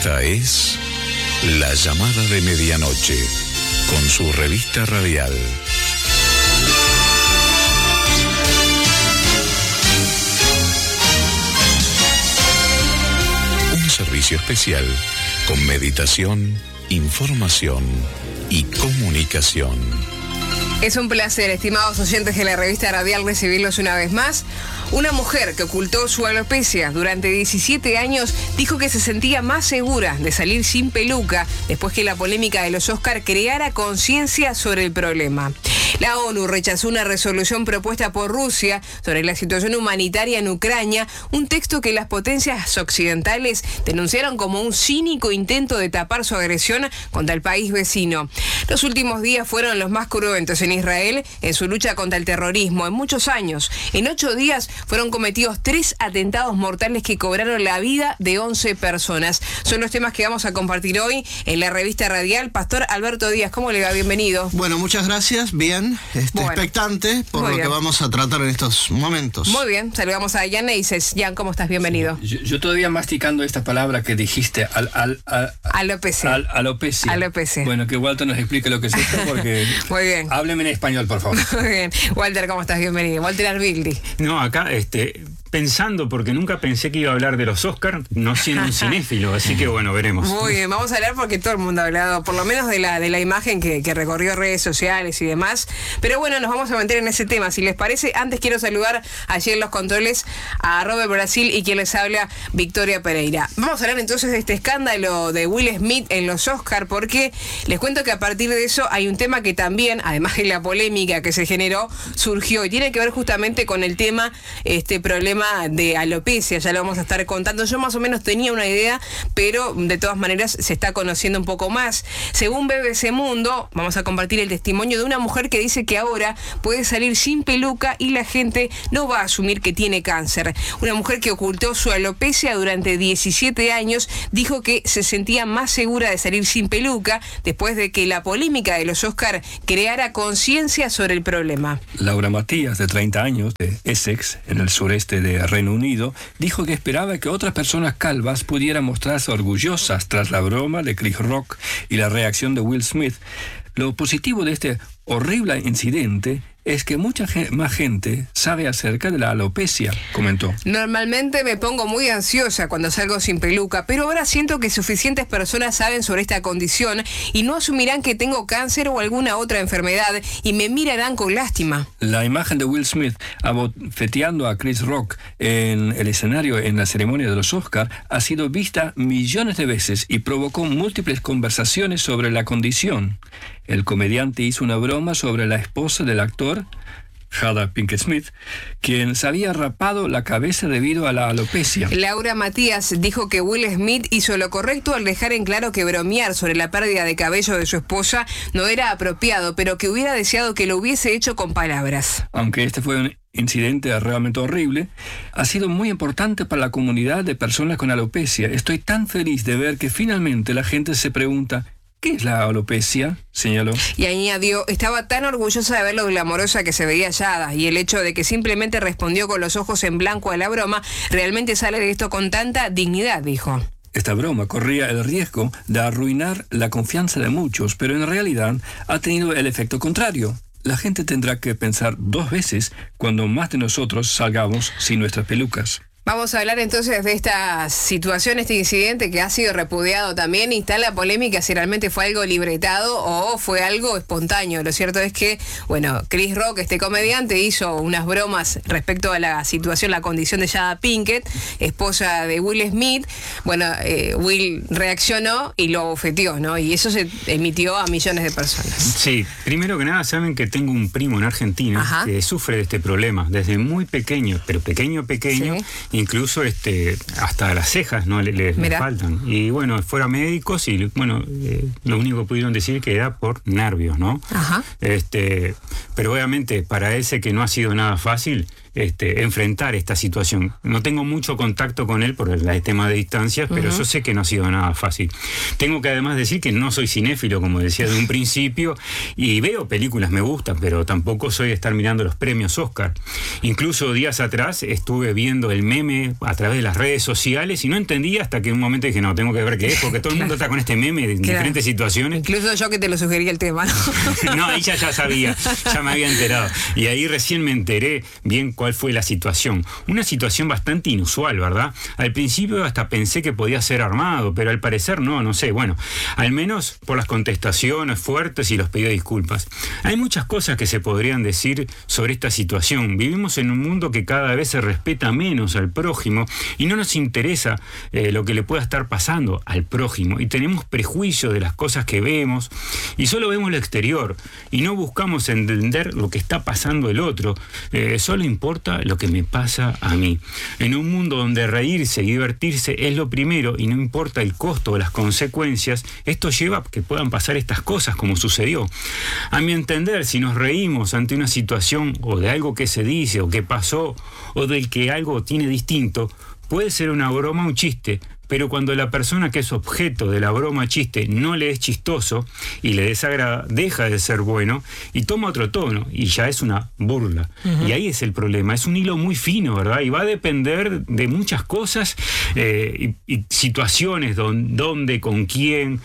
Esta es La Llamada de Medianoche, con su revista radial. Un servicio especial con meditación, información y comunicación. Es un placer, estimados oyentes de la revista radial, recibirlos una vez más. Una mujer que ocultó su alopecia durante 17 años dijo que se sentía más segura de salir sin peluca después que la polémica de los Oscar creara conciencia sobre el problema. La ONU rechazó una resolución propuesta por Rusia sobre la situación humanitaria en Ucrania, un texto que las potencias occidentales denunciaron como un cínico intento de tapar su agresión contra el país vecino. Los últimos días fueron los más cruentos en Israel en su lucha contra el terrorismo en muchos años. En 8 días fueron cometidos 3 atentados mortales que cobraron la vida de 11 personas. Son los temas que vamos a compartir hoy en la revista radial. Pastor Alberto Díaz, ¿cómo le va? Bienvenido. Bueno, muchas gracias. Bien, expectante por lo que vamos a tratar en estos momentos. Muy bien, saludamos a Jan Eises. Jan, ¿cómo estás? Bienvenido. Yo todavía masticando esta palabra que dijiste, alopecia. Alopecia. Bueno, que Walter nos explique lo que es esto, porque... Muy bien. Hábleme en español, por favor. Muy bien. Walter, ¿cómo estás? Bienvenido. Walter Arbildi. No, acá, pensando, porque nunca pensé que iba a hablar de los Oscar, no siendo un cinéfilo, así que bueno, veremos. Muy bien, vamos a hablar porque todo el mundo ha hablado, por lo menos de la imagen que recorrió redes sociales y demás. Pero bueno, nos vamos a meter en ese tema, si les parece. Antes quiero saludar allí en los controles a Robert Brasil y quien les habla, Victoria Pereira. Vamos a hablar entonces de este escándalo de Will Smith en los Oscar, porque les cuento que a partir de eso hay un tema que también, además de la polémica que se generó, surgió y tiene que ver justamente con el tema, este problema de alopecia. Ya lo vamos a estar contando. Yo más o menos tenía una idea, pero de todas maneras se está conociendo un poco más. Según BBC Mundo, vamos a compartir el testimonio de una mujer que dice que ahora puede salir sin peluca y la gente no va a asumir que tiene cáncer. Una mujer que ocultó su alopecia durante 17 años dijo que se sentía más segura de salir sin peluca después de que la polémica de los Oscar creara conciencia sobre el problema. Laura Matías, de 30 años, de Essex, en el sureste de Reino Unido, dijo que esperaba que otras personas calvas pudieran mostrarse orgullosas tras la broma de Chris Rock y la reacción de Will Smith. Lo positivo de este horrible incidente es que mucha más gente sabe acerca de la alopecia, comentó. Normalmente me pongo muy ansiosa cuando salgo sin peluca, pero ahora siento que suficientes personas saben sobre esta condición y no asumirán que tengo cáncer o alguna otra enfermedad y me mirarán con lástima. La imagen de Will Smith abofeteando a Chris Rock en el escenario en la ceremonia de los Oscar ha sido vista millones de veces y provocó múltiples conversaciones sobre la condición. El comediante hizo una broma sobre la esposa del actor, Jada Pinkett Smith, quien se había rapado la cabeza debido a la alopecia. Laura Matías dijo que Will Smith hizo lo correcto al dejar en claro que bromear sobre la pérdida de cabello de su esposa no era apropiado, pero que hubiera deseado que lo hubiese hecho con palabras. Aunque este fue un incidente realmente horrible, ha sido muy importante para la comunidad de personas con alopecia. Estoy tan feliz de ver que finalmente la gente se pregunta: ¿qué es la alopecia?, señaló. Y añadió, estaba tan orgullosa de ver lo glamorosa que se veía Jada y el hecho de que simplemente respondió con los ojos en blanco a la broma, realmente sale de esto con tanta dignidad, dijo. Esta broma corría el riesgo de arruinar la confianza de muchos, pero en realidad ha tenido el efecto contrario. La gente tendrá que pensar 2 veces cuando más de nosotros salgamos sin nuestras pelucas. Vamos a hablar entonces de esta situación, este incidente que ha sido repudiado también, y está la polémica si realmente fue algo libretado o fue algo espontáneo. Lo cierto es que, bueno, Chris Rock, este comediante, hizo unas bromas respecto a la situación, la condición de Jada Pinkett, esposa de Will Smith. Bueno, Will reaccionó y lo bofeteó, ¿no? Y eso se emitió a millones de personas. Sí, primero que nada, saben que tengo un primo en Argentina que sufre de este problema desde muy pequeño, pero pequeño. Sí. Incluso hasta las cejas no le faltan. Y bueno, fueron médicos y bueno, lo único que pudieron decir que era por nervios, ¿no? Ajá. Pero obviamente para ese que no ha sido nada fácil, enfrentar esta situación. No tengo mucho contacto con él por el tema de distancias, pero yo sé que no ha sido nada fácil. Tengo que además decir que no soy cinéfilo, como decía de un principio, y veo películas, me gustan, pero tampoco soy de estar mirando los premios Oscar. Incluso días atrás estuve viendo el meme a través de las redes sociales y no entendía hasta que en un momento dije, no, tengo que ver qué es, porque todo el mundo está con este meme en diferentes situaciones. Incluso yo que te lo sugería el tema, ¿no? No, ahí ya sabía, ya me había enterado. Y ahí recién me enteré bien cuál fue la situación. Una situación bastante inusual, ¿verdad? Al principio hasta pensé que podía ser armado, pero al parecer no sé. Bueno, al menos por las contestaciones fuertes y los pedidos de disculpas. Hay muchas cosas que se podrían decir sobre esta situación. Vivimos en un mundo que cada vez se respeta menos al prójimo y no nos interesa lo que le pueda estar pasando al prójimo. Y tenemos prejuicios de las cosas que vemos y solo vemos lo exterior y no buscamos entender lo que está pasando el otro. Solo importa lo que me pasa a mí. En un mundo donde reírse y divertirse es lo primero y no importa el costo o las consecuencias, esto lleva a que puedan pasar estas cosas como sucedió. A mi entender, si nos reímos ante una situación o de algo que se dice o que pasó o del que algo tiene distinto, puede ser una broma o un chiste, pero cuando la persona que es objeto de la broma chiste no le es chistoso y le desagrada, deja de ser bueno y toma otro tono y ya es una burla. Y ahí es el problema. Es un hilo muy fino, ¿verdad? Y va a depender de muchas cosas y situaciones, dónde, con quién,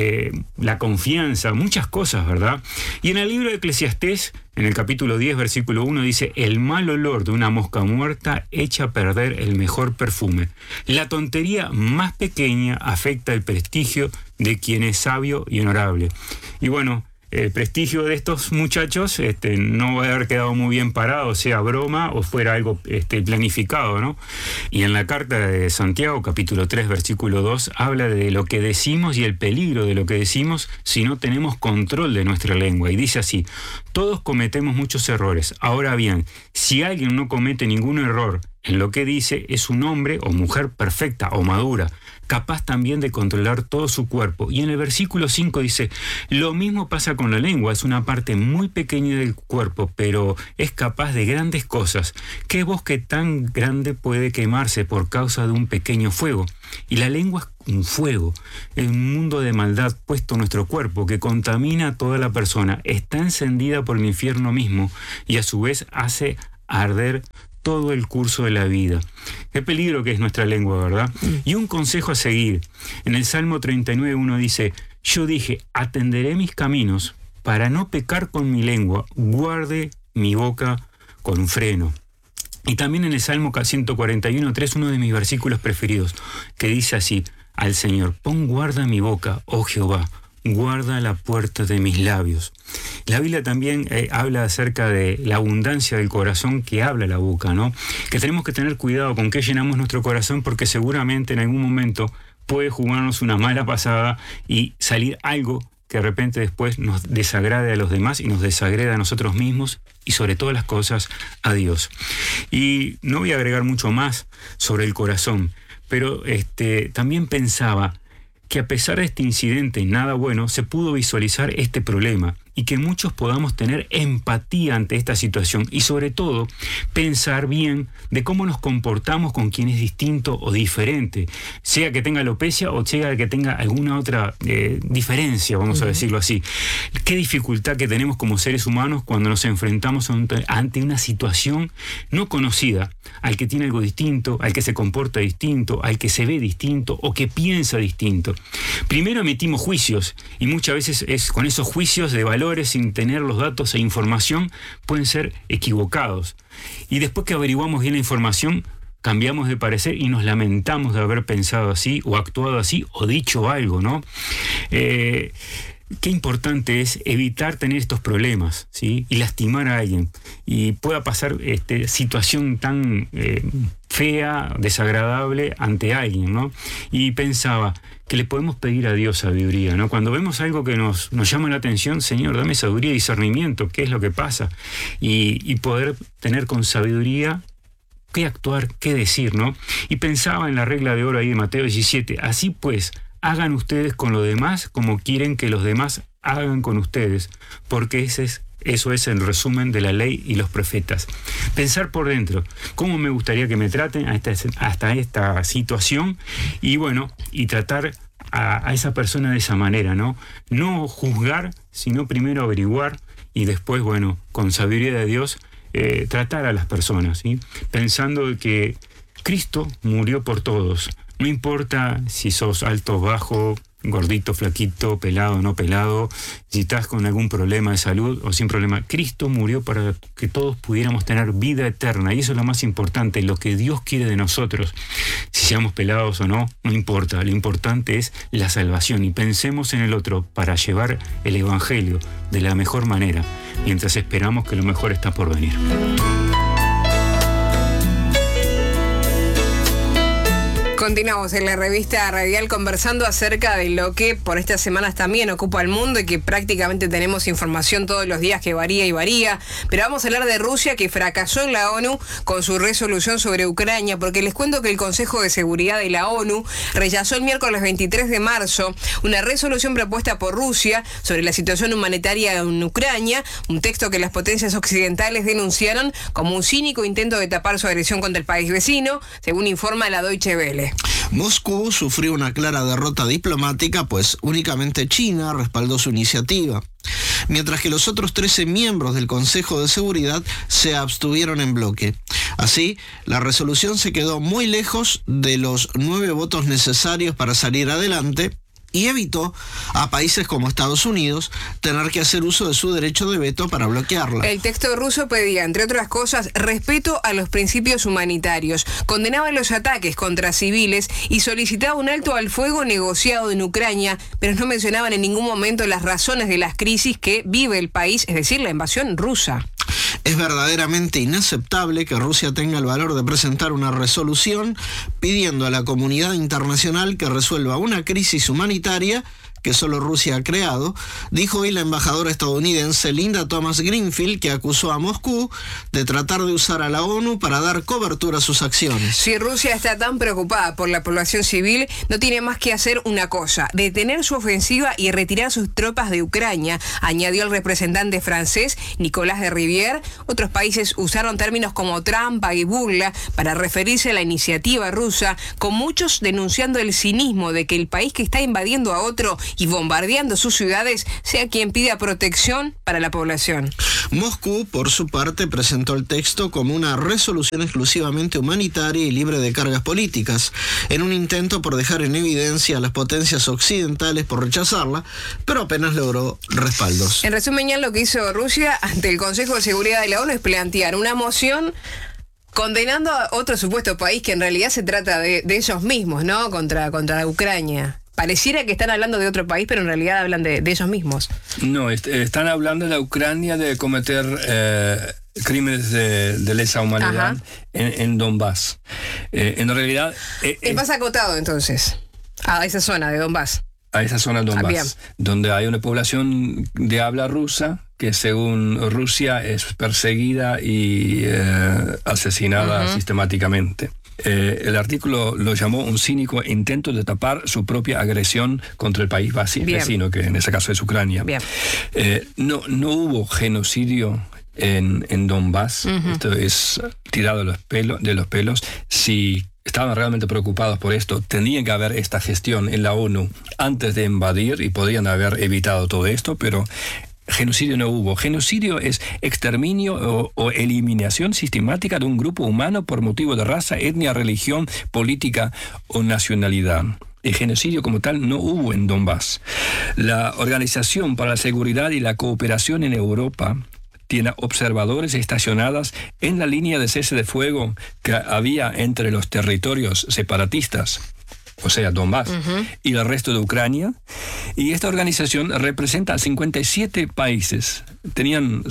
la confianza, muchas cosas, ¿verdad? Y en el libro de Eclesiastés, en el capítulo 10, versículo 1, dice: el mal olor de una mosca muerta echa a perder el mejor perfume. La tontería más pequeña afecta el prestigio de quien es sabio y honorable. Y bueno, el prestigio de estos muchachos no va a haber quedado muy bien parado, sea broma o fuera algo planificado, ¿no? Y en la carta de Santiago, capítulo 3, versículo 2, habla de lo que decimos y el peligro de lo que decimos si no tenemos control de nuestra lengua. Y dice así: todos cometemos muchos errores. Ahora bien, si alguien no comete ningún error en lo que dice, es un hombre o mujer perfecta o madura, capaz también de controlar todo su cuerpo. Y en el versículo 5 dice: lo mismo pasa con la lengua, es una parte muy pequeña del cuerpo, pero es capaz de grandes cosas. ¿Qué bosque tan grande puede quemarse por causa de un pequeño fuego? Y la lengua es un fuego, es un mundo de maldad puesto en nuestro cuerpo que contamina a toda la persona, está encendida por el infierno mismo y a su vez hace arder todo el curso de la vida. Qué peligro que es nuestra lengua, ¿verdad? Y un consejo a seguir. En el Salmo 39:1 dice: yo dije, atenderé mis caminos para no pecar con mi lengua, guarde mi boca con freno. Y también en el Salmo 141:3, uno de mis versículos preferidos, que dice así: al Señor, pon guarda mi boca, oh Jehová, guarda la puerta de mis labios. La Biblia también habla acerca de la abundancia del corazón que habla la boca, ¿no? Que tenemos que tener cuidado con qué llenamos nuestro corazón, porque seguramente en algún momento puede jugarnos una mala pasada y salir algo que de repente después nos desagrade a los demás y nos desagrede a nosotros mismos y sobre todas las cosas a Dios. Y no voy a agregar mucho más sobre el corazón, pero también pensaba que a pesar de este incidente nada bueno, se pudo visualizar este problema y que muchos podamos tener empatía ante esta situación y sobre todo pensar bien de cómo nos comportamos con quien es distinto o diferente, sea que tenga alopecia o sea que tenga alguna otra diferencia, vamos a decirlo así. Qué dificultad que tenemos como seres humanos cuando nos enfrentamos ante una situación no conocida, al que tiene algo distinto, al que se comporta distinto, al que se ve distinto o que piensa distinto. Primero emitimos juicios y muchas veces es con esos juicios de valores sin tener los datos e información pueden ser equivocados. Y después que averiguamos bien la información, cambiamos de parecer y nos lamentamos de haber pensado así o actuado así o dicho algo, ¿no? Qué importante es evitar tener estos problemas, ¿sí? Y lastimar a alguien. Y pueda pasar situación tan fea, desagradable ante alguien, ¿no? Y pensaba que le podemos pedir a Dios sabiduría, ¿no? Cuando vemos algo que nos llama la atención, Señor, dame sabiduría y discernimiento, qué es lo que pasa. Y poder tener con sabiduría qué actuar, qué decir, ¿no? Y pensaba en la regla de oro ahí de Mateo 17. Así pues, hagan ustedes con los demás como quieren que los demás hagan con ustedes, porque ese es Eso es el resumen de la ley y los profetas. Pensar por dentro, cómo me gustaría que me traten hasta esta situación, y bueno, y tratar a esa persona de esa manera, ¿no? No juzgar, sino primero averiguar y después, bueno, con sabiduría de Dios, tratar a las personas, ¿sí? Pensando que Cristo murió por todos. No importa si sos alto, bajo, gordito, flaquito, pelado, no pelado, si estás con algún problema de salud o sin problema. Cristo murió para que todos pudiéramos tener vida eterna, y eso es lo más importante, lo que Dios quiere de nosotros. Si seamos pelados o no, no importa, lo importante es la salvación, y pensemos en el otro para llevar el Evangelio de la mejor manera, mientras esperamos que lo mejor está por venir. Continuamos en la revista Radial conversando acerca de lo que por estas semanas también ocupa el mundo y que prácticamente tenemos información todos los días que varía y varía. Pero vamos a hablar de Rusia, que fracasó en la ONU con su resolución sobre Ucrania, porque les cuento que el Consejo de Seguridad de la ONU rechazó el miércoles 23 de marzo una resolución propuesta por Rusia sobre la situación humanitaria en Ucrania, un texto que las potencias occidentales denunciaron como un cínico intento de tapar su agresión contra el país vecino, según informa la Deutsche Welle. Moscú sufrió una clara derrota diplomática, pues únicamente China respaldó su iniciativa, mientras que los otros 13 miembros del Consejo de Seguridad se abstuvieron en bloque. Así, la resolución se quedó muy lejos de los 9 votos necesarios para salir adelante, y evitó a países como Estados Unidos tener que hacer uso de su derecho de veto para bloquearla. El texto ruso pedía, entre otras cosas, respeto a los principios humanitarios, condenaba los ataques contra civiles y solicitaba un alto al fuego negociado en Ucrania, pero no mencionaban en ningún momento las razones de las crisis que vive el país, es decir, la invasión rusa. Es verdaderamente inaceptable que Rusia tenga el valor de presentar una resolución pidiendo a la comunidad internacional que resuelva una crisis humanitaria que solo Rusia ha creado, dijo hoy la embajadora estadounidense Linda Thomas Greenfield, que acusó a Moscú de tratar de usar a la ONU para dar cobertura a sus acciones. Si Rusia está tan preocupada por la población civil, no tiene más que hacer una cosa: detener su ofensiva y retirar sus tropas de Ucrania, añadió el representante francés Nicolas de Rivière. Otros países usaron términos como trampa y burla para referirse a la iniciativa rusa, con muchos denunciando el cinismo de que el país que está invadiendo a otro y bombardeando sus ciudades sea quien pida protección para la población. Moscú, por su parte, presentó el texto como una resolución exclusivamente humanitaria y libre de cargas políticas, en un intento por dejar en evidencia a las potencias occidentales por rechazarla, pero apenas logró respaldos. En resumen, ya lo que hizo Rusia ante el Consejo de Seguridad de la ONU es plantear una moción condenando a otro supuesto país que en realidad se trata de ellos mismos, ¿no? Contra Ucrania. Pareciera que están hablando de otro país, pero en realidad hablan de ellos mismos. No, están hablando de Ucrania de cometer crímenes de lesa humanidad en Donbass. En realidad... es más acotado, entonces, a esa zona de Donbass. A esa zona de Donbass, donde hay una población de habla rusa que según Rusia es perseguida y asesinada sistemáticamente. El artículo lo llamó un cínico intento de tapar su propia agresión contra el país vecino, que en ese caso es Ucrania. No hubo genocidio en Donbass. Esto es tirado de los pelos. Si estaban realmente preocupados por esto, tenían que haber esta gestión en la ONU antes de invadir y podían haber evitado todo esto, pero genocidio no hubo. Genocidio es exterminio o eliminación sistemática de un grupo humano por motivo de raza, etnia, religión, política o nacionalidad. El genocidio como tal no hubo en Donbass. La Organización para la Seguridad y la Cooperación en Europa tiene observadores estacionados en la línea de cese de fuego que había entre los territorios separatistas, o sea, Donbass, y el resto de Ucrania. Y esta organización representa a 57 países. Tenían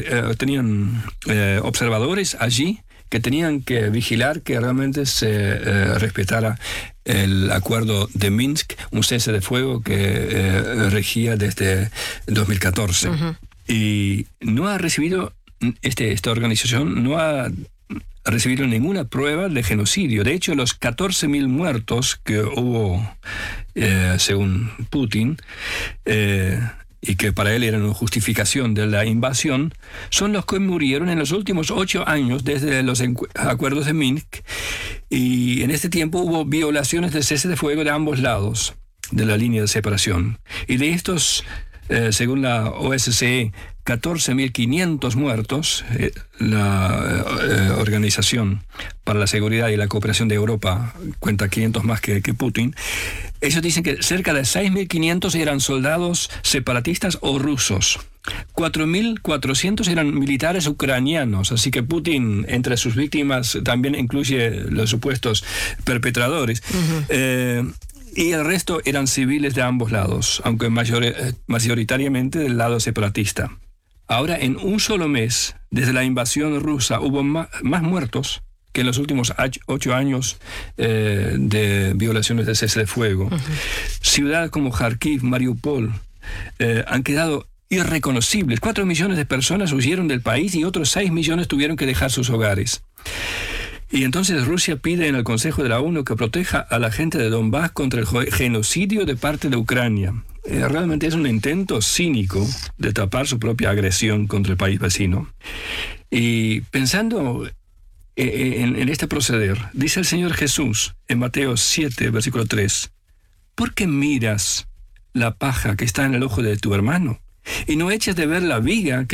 observadores allí que tenían que vigilar que realmente se respetara el acuerdo de Minsk, un cese de fuego que regía desde 2014. Y no ha recibido, esta organización no ha recibido ninguna prueba de genocidio. De hecho, los 14.000 muertos que hubo, según Putin, y que para él eran una justificación de la invasión, son los que murieron en los últimos 8 años desde los acuerdos de Minsk, y en este tiempo hubo violaciones del cese de fuego de ambos lados de la línea de separación. Y de estos, según la OSCE, 14.500 muertos, la Organización para la Seguridad y la Cooperación de Europa cuenta 500 más que Putin. Ellos dicen que cerca de 6.500 eran soldados separatistas o rusos. 4.400 eran militares ucranianos, así que Putin entre sus víctimas también incluye los supuestos perpetradores. Y el resto eran civiles de ambos lados, aunque mayoritariamente del lado separatista. Ahora, en un solo mes, desde la invasión rusa, hubo más muertos que en los últimos 8 años de violaciones del cese de fuego. Ciudades como Kharkiv, Mariupol, han quedado irreconocibles. 4 millones de personas huyeron del país y otros 6 millones tuvieron que dejar sus hogares. Y entonces Rusia pide en el Consejo de la ONU que proteja a la gente de Donbass contra el genocidio de parte de Ucrania. Realmente es un intento cínico de tapar su propia agresión contra el país vecino. Y pensando en este proceder, dice el Señor Jesús en Mateo 7, versículo 3, ¿por qué miras la paja que está en el ojo de tu hermano y no eches de ver la viga que